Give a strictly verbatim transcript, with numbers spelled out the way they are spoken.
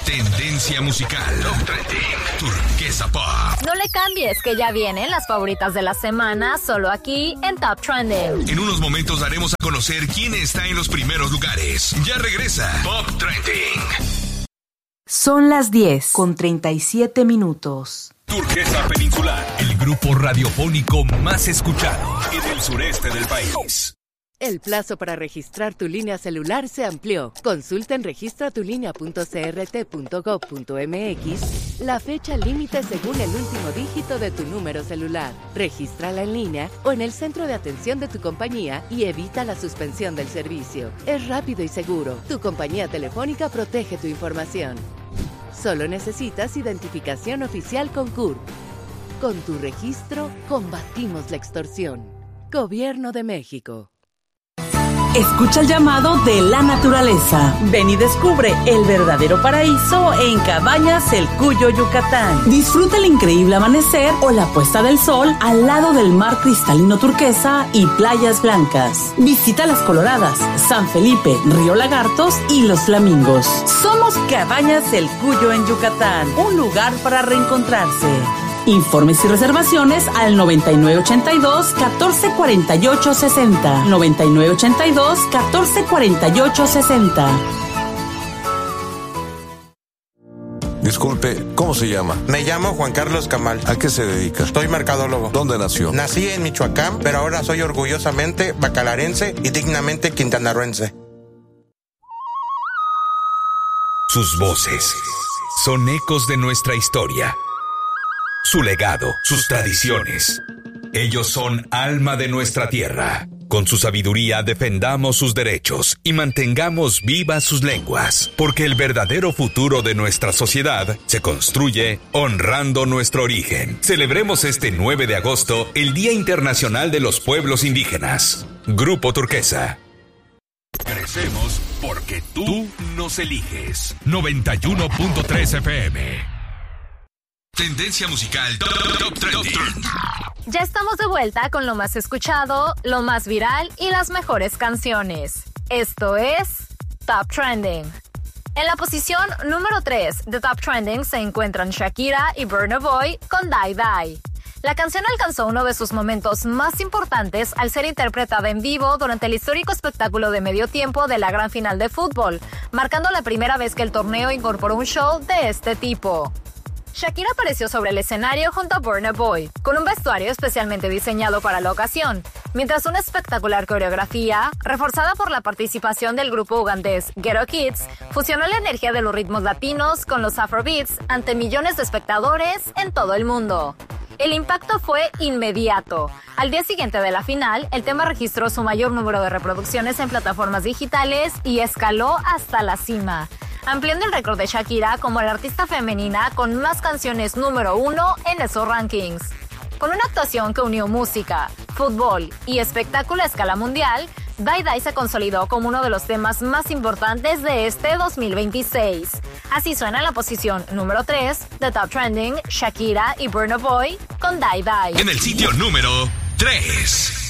Tendencia musical. Top Trending. Turquesa Pop. No le cambies, que ya vienen las favoritas de la semana, solo aquí en Top Trending. En unos momentos daremos a conocer quién está en los primeros lugares. Ya regresa Top Trending. Son las diez con treinta y siete minutos. Turquesa Peninsular, el grupo radiofónico más escuchado en el sureste del país. El plazo para registrar tu línea celular se amplió. Consulta en registra tu línea punto c r t punto gov punto m x la fecha límite según el último dígito de tu número celular. Regístrala en línea o en el centro de atención de tu compañía y evita la suspensión del servicio. Es rápido y seguro. Tu compañía telefónica protege tu información. Solo necesitas identificación oficial con C U R P. Con tu registro, combatimos la extorsión. Gobierno de México. Escucha el llamado de la naturaleza. Ven y descubre el verdadero paraíso en Cabañas El Cuyo, Yucatán. Disfruta el increíble amanecer o la puesta del sol al lado del mar cristalino turquesa y playas blancas. Visita Las Coloradas, San Felipe, Río Lagartos y Los Flamingos. Somos Cabañas El Cuyo en Yucatán, un lugar para reencontrarse. Informes y reservaciones al noventa y nueve ochenta y dos, catorce cuarenta y ocho sesenta. noventa y nueve ochenta y dos, catorce cuarenta y ocho sesenta. Disculpe, ¿cómo se llama? Me llamo Juan Carlos Camal. ¿A qué se dedica? Soy mercadólogo. ¿Dónde nació? Nací en Michoacán, pero ahora soy orgullosamente bacalarense y dignamente quintanarroense. Sus voces son ecos de nuestra historia. Su legado, sus tradiciones. Ellos son alma de nuestra tierra. Con su sabiduría defendamos sus derechos y mantengamos vivas sus lenguas, porque el verdadero futuro de nuestra sociedad se construye honrando nuestro origen. Celebremos este nueve de agosto el Día Internacional de los Pueblos Indígenas. Grupo Turquesa. Crecemos porque tú nos eliges. noventa y uno punto tres F M. Tendencia musical Top, top Trending. Ya estamos de vuelta con lo más escuchado, lo más viral y las mejores canciones. Esto es Top Trending. En la posición número tres de Top Trending se encuentran Shakira y Burna Boy con Die Die. La canción alcanzó uno de sus momentos más importantes al ser interpretada en vivo durante el histórico espectáculo de medio tiempo de la gran final de fútbol, marcando la primera vez que el torneo incorporó un show de este tipo. Shakira apareció sobre el escenario junto a Burna Boy, con un vestuario especialmente diseñado para la ocasión, mientras una espectacular coreografía, reforzada por la participación del grupo ugandés Ghetto Kids, fusionó la energía de los ritmos latinos con los afrobeats ante millones de espectadores en todo el mundo. El impacto fue inmediato. Al día siguiente de la final, el tema registró su mayor número de reproducciones en plataformas digitales y escaló hasta la cima, ampliando el récord de Shakira como la artista femenina con más canciones número uno en esos rankings. Con una actuación que unió música, fútbol y espectáculo a escala mundial, Die Die se consolidó como uno de los temas más importantes de este dos mil veintiséis. Así suena en la posición número tres de Top Trending, Shakira y Burna Boy con Die Die. En el sitio número tres.